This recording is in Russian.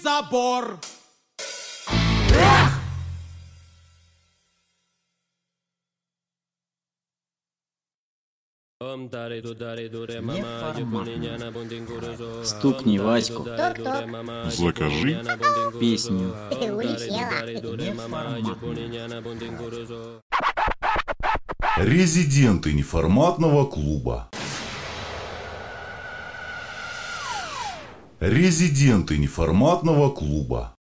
Забор! Стукни Ваську. Закажи Песню. резиденты неформатного клуба. Резиденты неформатного клуба.